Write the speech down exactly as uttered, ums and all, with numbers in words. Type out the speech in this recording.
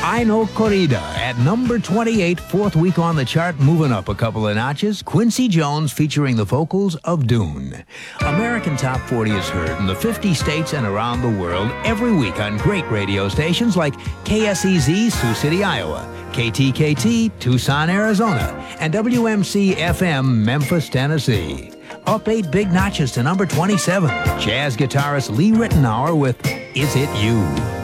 I Know Corrida at number twenty-eight, fourth week on the chart, moving up a couple of notches. Quincy Jones featuring the vocals of Dune. American Top forty is heard in the fifty states and around the world every week on great radio stations like K S E Z, Sioux City, Iowa, K T K T, Tucson, Arizona, and W M C F M, Memphis, Tennessee. Up eight big notches to number twenty-seven. Jazz guitarist Lee Ritenour with Is It You?